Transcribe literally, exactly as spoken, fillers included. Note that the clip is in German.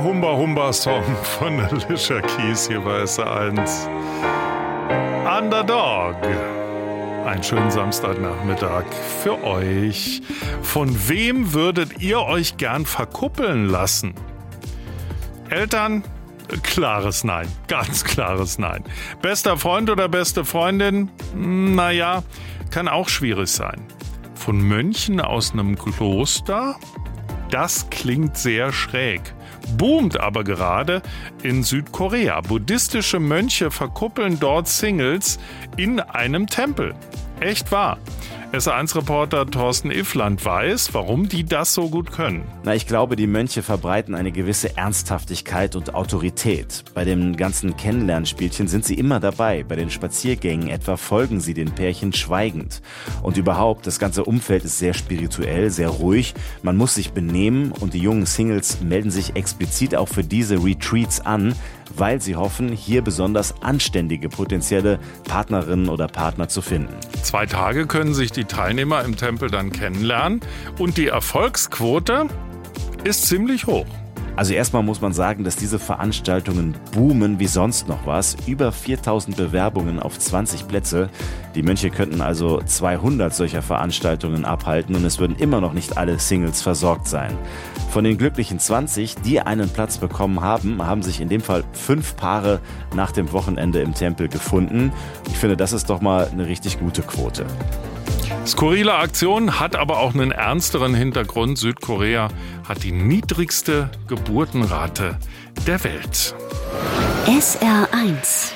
Humba-Humba-Song von Alicia Keys hier bei S R eins. Underdog. Einen schönen Samstagnachmittag für euch. Von wem würdet ihr euch gern verkuppeln lassen? Eltern? Klares Nein. Ganz klares Nein. Bester Freund oder beste Freundin? Naja, kann auch schwierig sein. Von Mönchen aus einem Kloster? Das klingt sehr schräg. Boomt aber gerade in Südkorea. Buddhistische Mönche verkuppeln dort Singles in einem Tempel. Echt wahr. S R eins Reporter Thorsten Iffland weiß, warum die das so gut können. Na, ich glaube, die Mönche verbreiten eine gewisse Ernsthaftigkeit und Autorität. Bei den ganzen Kennenlernspielchen sind sie immer dabei. Bei den Spaziergängen etwa folgen sie den Pärchen schweigend. Und überhaupt, das ganze Umfeld ist sehr spirituell, sehr ruhig. Man muss sich benehmen und die jungen Singles melden sich explizit auch für diese Retreats an, weil sie hoffen, hier besonders anständige potenzielle Partnerinnen oder Partner zu finden. Zwei Tage können sich die Teilnehmer im Tempel dann kennenlernen und die Erfolgsquote ist ziemlich hoch. Also erstmal muss man sagen, dass diese Veranstaltungen boomen wie sonst noch was. Über viertausend Bewerbungen auf zwanzig Plätze. Die Mönche könnten also zweihundert solcher Veranstaltungen abhalten und es würden immer noch nicht alle Singles versorgt sein. Von den glücklichen zwanzig, die einen Platz bekommen haben, haben sich in dem Fall fünf Paare nach dem Wochenende im Tempel gefunden. Ich finde, das ist doch mal eine richtig gute Quote. Skurrile Aktion hat aber auch einen ernsteren Hintergrund. Südkorea hat die niedrigste Geburtenrate der Welt. S R eins